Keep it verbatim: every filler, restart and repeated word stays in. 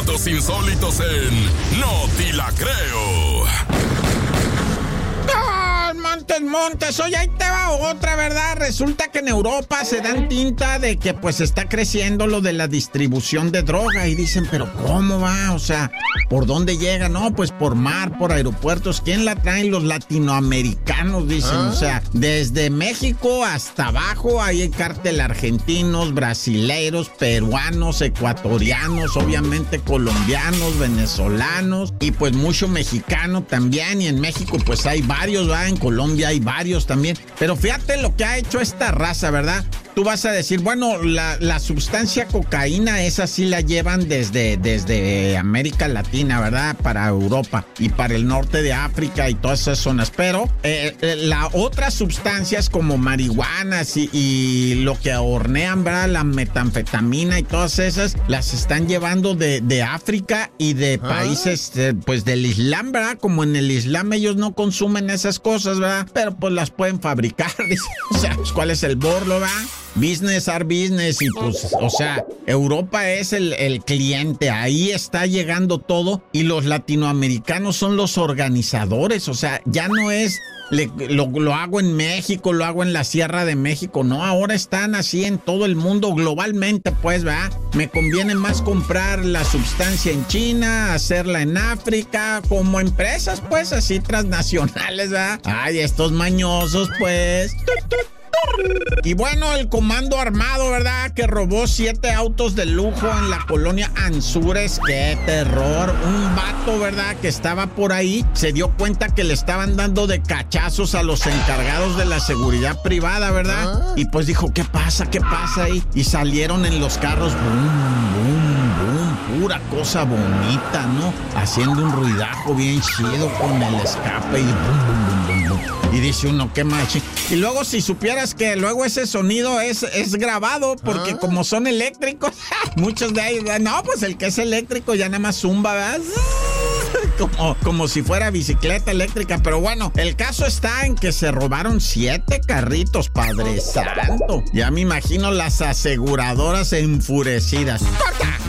datos insólitos en No Te La Creo. Montes, Montes, oye, ahí te va otra, ¿verdad? Resulta que en Europa se dan tinta de que pues está creciendo lo de la distribución de droga y dicen, pero ¿cómo va? O sea, ¿por dónde llega? No, pues por mar, por aeropuertos. ¿Quién la traen? Los latinoamericanos, dicen. ¿Ah? O sea, desde México hasta abajo hay cártel argentinos, brasileiros, peruanos, ecuatorianos, obviamente colombianos, venezolanos y pues mucho mexicano también. Y en México pues hay varios, ¿verdad? En Colombia hay varios también. Pero fíjate lo que ha hecho esta raza, ¿verdad? Tú vas a decir, bueno, la, la sustancia cocaína, esa sí la llevan desde, desde América Latina, ¿verdad? Para Europa y para el norte de África y todas esas zonas. Pero eh, las otras sustancias como marihuanas y, y lo que hornean, ¿verdad? La metanfetamina y todas esas, las están llevando de, de África y de países, eh, pues del Islam, ¿verdad? Como en el Islam ellos no consumen esas cosas, ¿verdad? Pero pues las pueden fabricar, dice. O sea, pues, ¿cuál es el borlo, ¿verdad? Business are business y pues, o sea, Europa es el, el cliente, ahí está llegando todo y los latinoamericanos son los organizadores, o sea, ya no es... Le, lo, lo hago en México, lo hago en la Sierra de México, no, ahora están así en todo el mundo, globalmente, pues, ¿verdad? Me conviene más comprar la sustancia en China, hacerla en África, como empresas, pues, así transnacionales, ¿verdad? Ay, estos mañosos, pues... Y bueno, el comando armado, ¿verdad? Que robó siete autos de lujo en la colonia Anzures. ¡Qué terror! Un vato, ¿verdad? Que estaba por ahí, se dio cuenta que le estaban dando de cachazos a los encargados de la seguridad privada, ¿verdad? ¿Ah? Y pues dijo, ¿qué pasa? ¿Qué pasa ahí? Y salieron en los carros, boom, boom, boom, pura cosa bonita, ¿no? Haciendo un ruidajo bien chido con el escape y boom, boom, boom, boom, boom. Y dice uno, qué machi. Y luego si supieras que luego ese sonido es, es grabado, porque ¿ah? Como son eléctricos, muchos de ellos, no, pues el que es eléctrico ya nada más zumba, ¿verdad? Como, como si fuera bicicleta eléctrica. Pero bueno, el caso está en que se robaron siete carritos, Padre Santo. Ya me imagino las aseguradoras enfurecidas. ¡Corta!